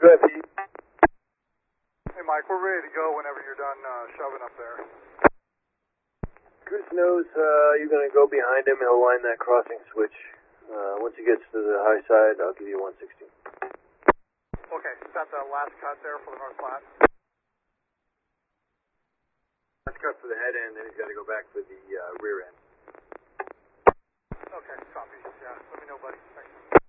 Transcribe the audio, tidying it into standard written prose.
Go ahead, Pete. Hey, Mike, we're ready to go whenever you're done shoving up there. Goose knows you're going to go behind him. He'll line that crossing switch. Once he gets to the high side, I'll give you 116. Okay, is that the last cut there for the North Platte? Last cut for the head end, then he's got to go back for the rear end. Okay, copy. Yeah, let me know, buddy. Thanks.